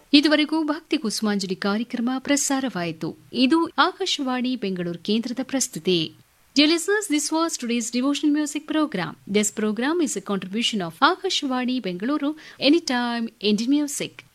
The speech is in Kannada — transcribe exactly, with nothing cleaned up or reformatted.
ಇದುವರೆಗೂ ಭಕ್ತಿ ಕುಸುಮಾಂಜಲಿ ಕಾರ್ಯಕ್ರಮ ಪ್ರಸಾರವಾಯಿತು. ಇದು ಆಕಾಶವಾಣಿ ಬೆಂಗಳೂರು ಕೇಂದ್ರದ ಪ್ರಸ್ತುತಿ. Dear listeners, this was today's devotional music program. This program is a contribution of Akashvani Bengaluru, Anytime Indian Music.